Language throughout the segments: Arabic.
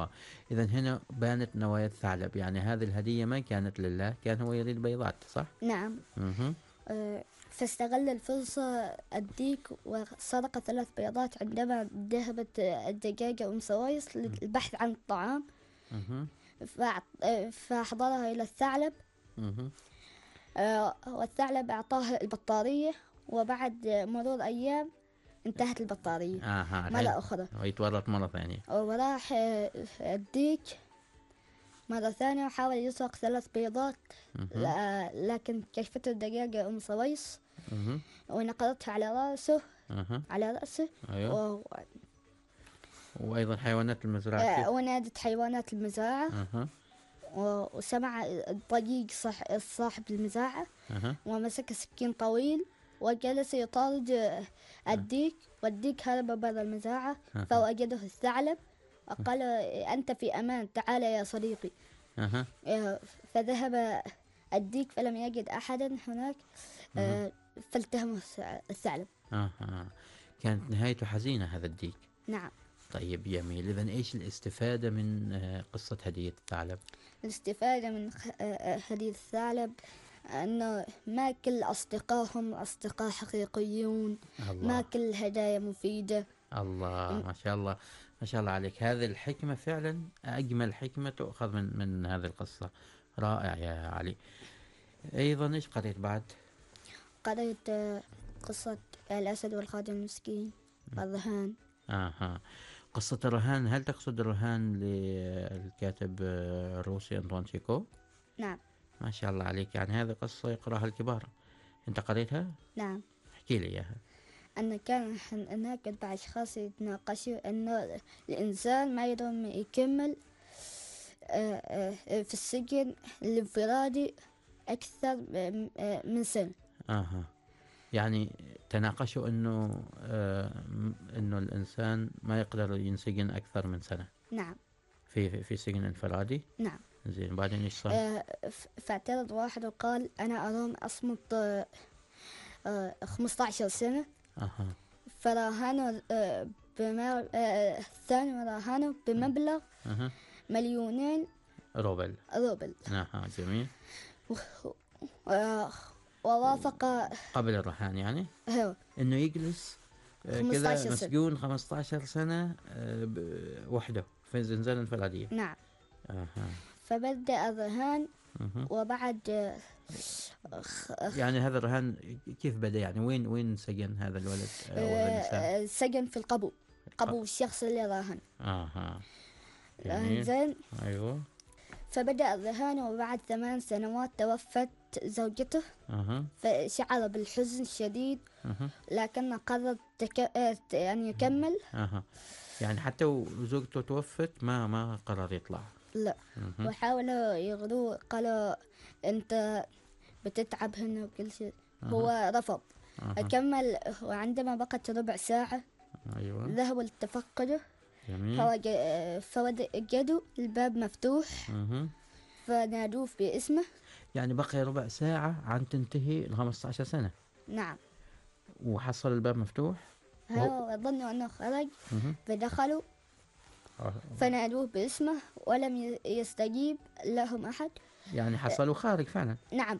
الله. إذا هنا بانت نوايا الثعلب، يعني هذه الهدية ما كانت لله، كان هو يريد بيضات، صح؟ نعم. فاستغل الفرصة الديك وسرق 3 بيضات عندما ذهبت الدجاجة أم سويس للبحث عن الطعام. فأحضرها إلى الثعلب. والثعلب أعطاه البطارية، وبعد مرور أيام انتهت البطارية مرة أخرى، ويتورط مرة ثانية، وراح الديك مرة ثانية وحاول يسرق 3 بيضات. لكن كشفته الدجاجة أم سويس ونقرتها على رأسه. أيوه. وأيضا حيوانات المزرعة ونادت حيوانات المزرعة. وسمع ضجيج صاحب المزرعة. ومسك سكين طويل وجلس يطارد الديك، والديك هرب برا المزرعة. فوجده الثعلب وقال: أنت في أمان، تعال يا صديقي. فذهب الديك فلم يجد أحدا هناك. فالتهمه الثعلب. كانت نهايته حزينة هذا الديك. نعم. طيب جميل. إذن إيش الاستفادة من قصة هدية الثعلب؟ الاستفادة من هدية الثعلب أنه ما كل أصدقاء هم أصدقاء حقيقيون. الله. ما كل الهدايا مفيدة. الله، ما شاء الله، ما شاء الله عليك. هذه الحكمة فعلا أجمل حكمة تؤخذ من هذه القصة. رائع يا علي. أيضا إيش قريت بعد؟ قريت قصة الأسد والخادم المسكين، الرهان. قصة الرهان، هل تقصد الرهان للكاتب الروسي أنطوان تشيكوف؟ نعم. ما شاء الله عليك، يعني هذه قصة يقرأها الكبار. أنت قريتها؟ نعم. احكي لي إياها. أن كان هناك 4 أشخاص يتناقشوا أن الإنسان ما يقدر يكمل في السجن الانفرادي أكثر من سنة. يعني تناقشوا إنه الإنسان ما يقدر ينسجن أكثر من سنة. نعم. في سجن انفرادي. نعم. زين، بعدين إيش صار؟ فاعترض واحد وقال: أنا أرام أصمت 15 سنة. فراهنوا الثاني راهنوا بمبلغ 2,000,000 روبل. جميل. ووافق قبل الرهان، يعني إنه يجلس كذا مسجون 15 سنة وحده في زنزانة انفرادية. نعم. فبدأ الرهان. وبعد يعني هذا الرهان كيف بدأ؟ يعني وين سجن هذا الولد سجن في القبو الشخص اللي راهن. زين. أيوه. فبدأ الرهان، وبعد 8 سنوات توفت زوجته. فشعر بالحزن الشديد. لكن قرر يعني يكمل. يعني حتى وزوجته توفت ما قرر يطلع. لا. وحاولوا يغروه، قالوا أنت بتتعب هنا وكل شيء. هو رفض. أكمل. وعندما بقت ربع ساعة ذهبوا لتفقده. فوجدوا الباب مفتوح. فنادوه باسمه. يعني بقي ربع ساعة عن تنتهي 15 سنة. نعم. وحصل الباب مفتوح. ظنوا أنه خرج. فدخلوا. فنادوه باسمه ولم يستجيب لهم أحد. يعني حصلوا خارج فعلا. نعم.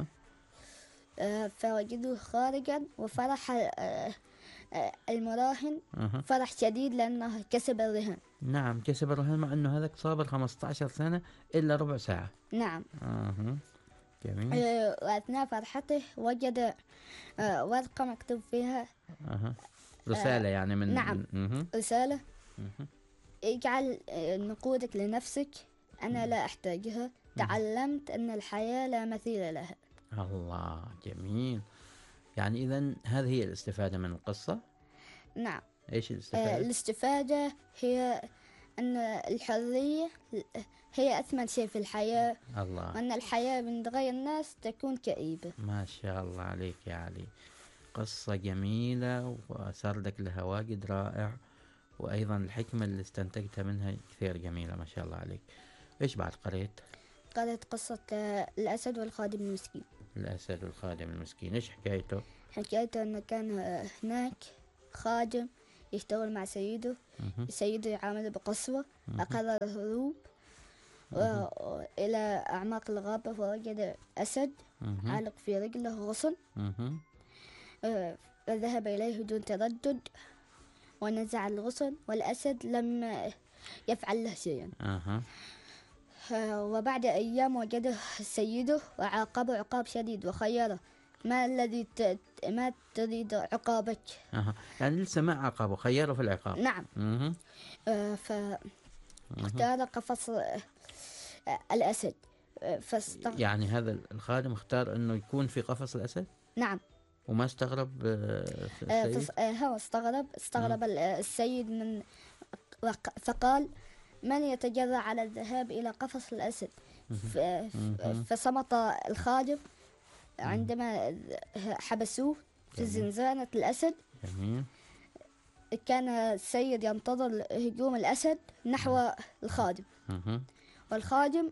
فوجدوه خارجا. وفرح المراهن فرح شديد لأنه كسب الرهان. نعم، كسب الرهان، مع أنه هذاك صابر 15 سنة إلا ربع ساعة. نعم. جميل. وأثناء فرحته وجد ورقة مكتوب فيها رسالة، يعني من. نعم. رسالة. اجعل نقودك لنفسك، أنا لا أحتاجها. تعلمت أن الحياة لا مثيل لها. الله، جميل. يعني إذن هذه هي الاستفادة من القصة. نعم. إيش الاستفادة؟ الاستفادة هي أن الحرية هي أثمن شيء في الحياة. الله. وأن الحياة من غير الناس تكون كئيبة. ما شاء الله عليك يا علي، قصة جميلة وسردك لها واجد رائع، وأيضا الحكمة اللي استنتجتها منها كثير جميلة، ما شاء الله عليك. إيش بعد قريت؟ قريت قصة الأسد والخادم المسكين. الأسد والخادم المسكين، إيش حكايته؟ حكايته أنه كان هناك خادم يشتغل مع سيده. سيده يعامله بقسوة. أقرر الهروب إلى أعماق الغابة، فوجد أسد عالق في رجله غصن. ذهب إليه بدون تردد ونزع الغصن، والأسد لم يفعل له شيئا. وبعد أيام وجده سيده وعاقبه عقاب شديد وخيره: ما تريد عقابك؟ يعني لسه ما عاقبه، خيره في العقاب. نعم. فاختار قفص الأسد. يعني هذا الخادم اختار أنه يكون في قفص الأسد؟ نعم. وما استغرب السيد؟ هو استغرب السيد فقال: من يتجرأ على الذهاب إلى قفص الأسد؟ فصمت الخادم عندما حبسوه في زنزانة الأسد. جميل. كان السيد ينتظر هجوم الأسد نحو الخادم، والخادم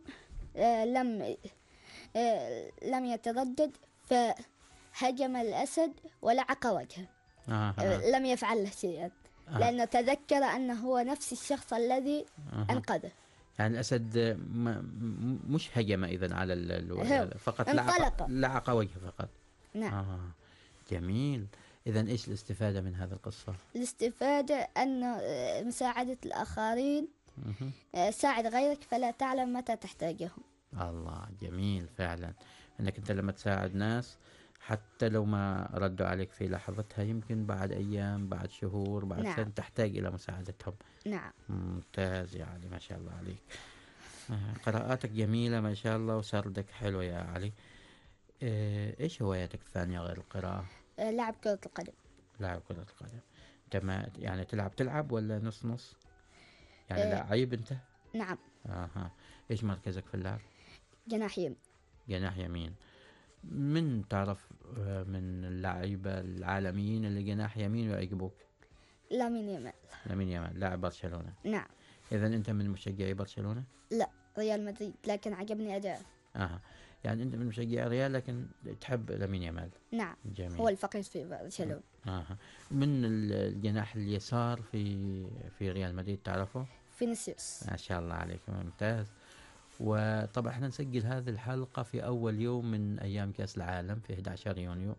لم يتردد، فهجم الأسد ولعق وجهه. لم يفعل له شيئا، لأنه تذكر أنه هو نفس الشخص الذي أنقذه. يعني الأسد مش هجم إذن على فقط لعق وجهه فقط. نعم. جميل. إذن إيش الاستفادة من هذه القصة؟ الاستفادة أن مساعدة الآخرين، ساعد غيرك فلا تعلم متى تحتاجهم. الله، جميل فعلا. أنك أنت لما تساعد ناس حتى لو ما ردوا عليك في لحظتها، يمكن بعد أيام، بعد شهور، بعد نعم. سنة تحتاج إلى مساعدتهم. نعم. ممتاز يا علي، ما شاء الله عليك. قراءاتك جميلة ما شاء الله، وسردك حلو يا علي. إيش هواياتك الثانية غير القراءة؟ لعب كرة القدم. لعب كرة القدم. أنت ما يعني تلعب ولا نص نص؟ يعني لعيب أنت؟ نعم. إيش مركزك في اللعب؟ جناح يمين. جناح يمين. من تعرف من اللعيبة العالميين اللي جناح يمين ويعجبوك؟ لامين يامال لاعب برشلونة. نعم. إذن أنت من مشجعي برشلونة؟ لا، ريال مدريد، لكن عجبني أداءه. يعني أنت من مشجعي ريال لكن تحب لامين يامال. نعم. جميل. هو الفقير في برشلونة. من الجناح اليسار في ريال مدريد تعرفه؟ فينيسيوس. ما شاء الله عليك، ممتاز. وطبعا احنا نسجل هذه الحلقة في أول يوم من أيام كأس العالم في 11 يونيو.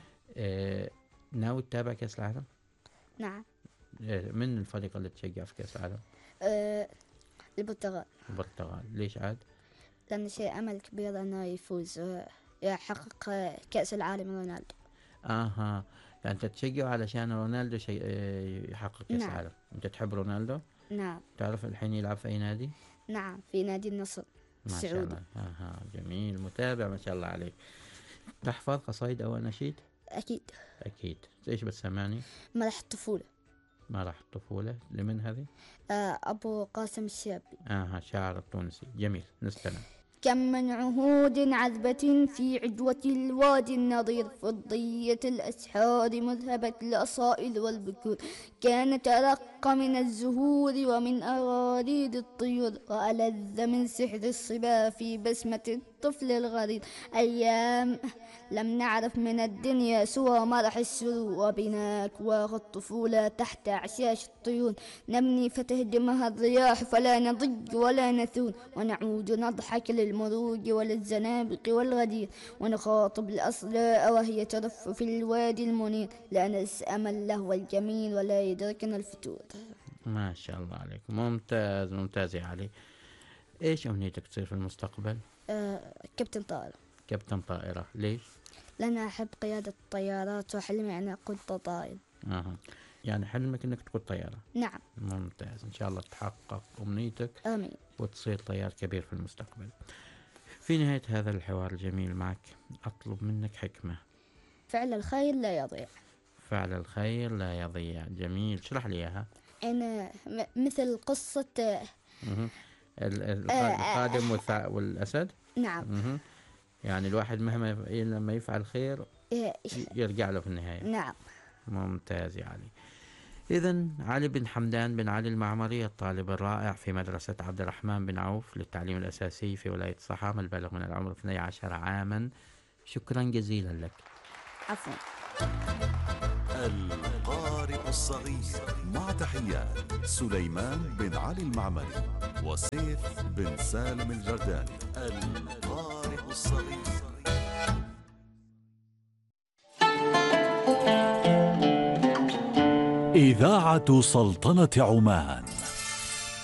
ناوي تتابع كأس العالم؟ نعم. من الفريق اللي تشجع في كأس العالم؟ البرتغال. ليش عاد؟ لأن شيء أمل كبير أنه يفوز ويحقق كأس العالم رونالدو. يعني أنت تشجع علشان رونالدو يحقق كأس العالم. أنت تحب رونالدو؟ نعم. تعرف الحين يلعب في أي نادي؟ نعم، في نادي النصر السعودي. ما شاء الله. جميل، متابع ما شاء الله عليك. تحفظ قصايد أو أناشيد؟ أكيد. إيش بتسمعني؟ مرح الطفولة. لمن هذه؟ أبو قاسم الشابي. شاعر التونسي. جميل، نستمع. كم من عهود عذبة في عجوة الوادي النظير، فضية الأسحار مذهبة الأصائل والبكور، كانت أرق من الزهور ومن أغاريد الطيور، وألذ من سحر الصبا في بسمة الطفل الغرير. أيام لم نعرف من الدنيا سوى مرح السرور، وبنا أكواخ الطفولة تحت أعشاش الطيور، نبني فتهدمها الرياح فلا نضج ولا نثور، ونعود نضحك للمروج وللزنابق والغدير، ونخاطب الأصلاء وهي ترف في الوادي المنير، لا نسأم اللهو الجميل ولا يدركنا الفتور. ما شاء الله عليك، ممتاز يا علي. إيش أمنيتك تصير في المستقبل؟ كابتن طائرة. ليش؟ لأن أحب قيادة الطيارات، وحلمي أن أقود طائر. يعني حلمك أنك تقود طيارة؟ نعم. ممتاز، إن شاء الله تحقق أمنيتك. آمين. وتصير طيار كبير في المستقبل. في نهاية هذا الحوار الجميل معك أطلب منك حكمة. فعل الخير لا يضيع. جميل، اشرح لي إياها. أنا مثل قصة الخادم والأسد. نعم. يعني الواحد لما يفعل خير يرجع له في النهاية. نعم. ممتاز يا علي. إذن علي بن حمدان بن علي المعمري، الطالب الرائع في مدرسة عبد الرحمن بن عوف للتعليم الأساسي في ولاية صحام، البالغ من العمر 12 عاما. شكرا جزيلا لك. عفوا. القارئ الصغير، مع تحيات سليمان بن علي المعمري وسيف بن سالم الجرداني. القارئ الصغير. إذاعة سلطنة عمان.